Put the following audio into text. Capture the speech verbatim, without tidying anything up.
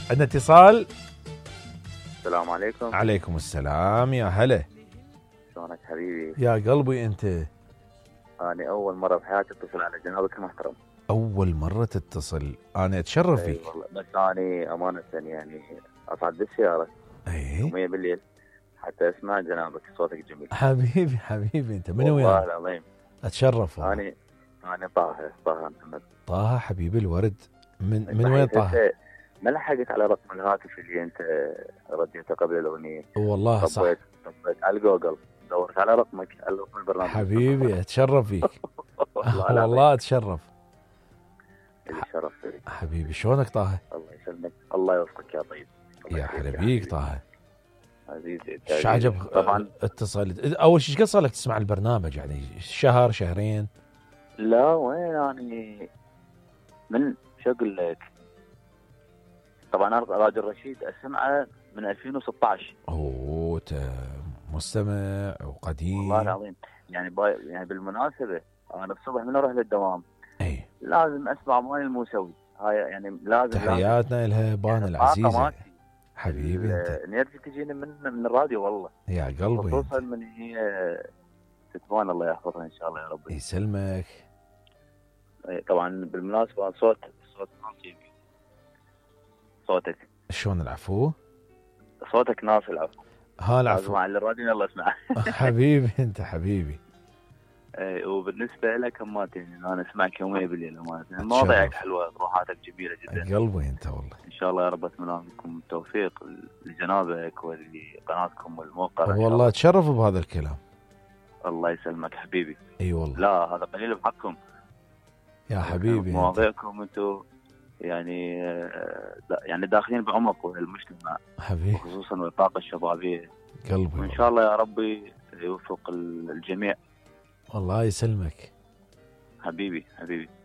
عندنا اتصال. السلام عليكم. عليكم السلام، يا هلا. شلونك حبيبي؟ يا قلبي انت. أنا أول مرة بحياتي أتصل على جنابك المحترم. أول مرة تتصل، أنا أتشرف فيك. أي والله، بس أنا أمانة يعني أصعد بالسيارة أي يوميا بالليل حتى أسمع جنابك، صوتك جميل حبيبي. حبيبي أنت من وين؟ والله العظيم أتشرف والله. أنا أنا طه طه محمد. طه حبيبي الورد. من من وين طه؟ ما لحقت على رقم الهاتف اللي أنت رديته قبل الأغنية. والله صح. طبيت طبيت على جوجل، دورت على رقمك على رقم البرنامج. حبيبي أتشرف فيك. والله, والله أتشرف. الشرف فيك حبيبي. شلونك طه؟ الله يسلمك، الله يوفقك يا طيب. يا هلا بيك طه. عزيزي ايش عجب طبعا. اتصل اول شيء، ايش قد صار لك تسمع البرنامج؟ يعني شهر شهرين؟ لا وين يعني من شو اقول لك، طبعا انا راجل رشيد اسمعه من ألفين وستة عشر. اوه مستمع وقديم والله العظيم. يعني باي يعني بالمناسبه انا الصبح من اروح للدوام اي لازم اسمع مال الموسوي هاي، يعني لازم تحياتنا لها بان العزيزه حبيبي. انت الانرجي تجيني من من الراديو والله يا قلبي، خصوصا من هي تتبان، الله يحفظها ان شاء الله يا رب يسلمك. طبعا بالمناسبه صوت صوت ناصي، صوتك شلون العفو؟ صوتك ناصي العفو. ها العفو. اسمع الراديو يلا اسمع. حبيبي انت حبيبي. اي وبالنسبه لك اماتي انا اسمعك يوميا بالليل امانه، مواضيعك حلوه، روحاتك جميله جدا. قلبي انت والله. ان شاء الله يا رب اتمنى لكم التوفيق لجنابك ولقناتكم والموقع. والله اتشرف بهذا الكلام. الله يسلمك حبيبي. اي والله. لا هذا قليل بحقكم يا حبيبي. مواضيعكم انتم يعني لا يعني داخلين بعمق المجتمع حبيبي، خصوصا الطاقه الشبابيه. قلبي وان شاء الله يا ربي يوفق الجميع. الله يسلمك حبيبي حبيبي.